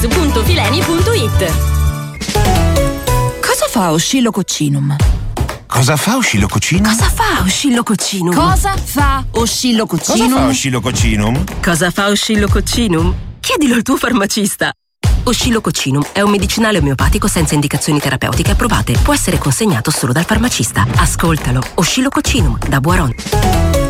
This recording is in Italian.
www.fileni.it. Cosa fa Oscillococcinum? Cosa fa Oscillococcinum? Cosa fa Oscillococcinum? Cosa fa Oscillococcinum? Cosa fa Oscillococcinum? Cosa fa Oscillococcinum? Chiedilo al tuo farmacista. Oscillococcinum è un medicinale omeopatico senza indicazioni terapeutiche approvate. Può essere consegnato solo dal farmacista. Ascoltalo. Oscillococcinum da Boiron.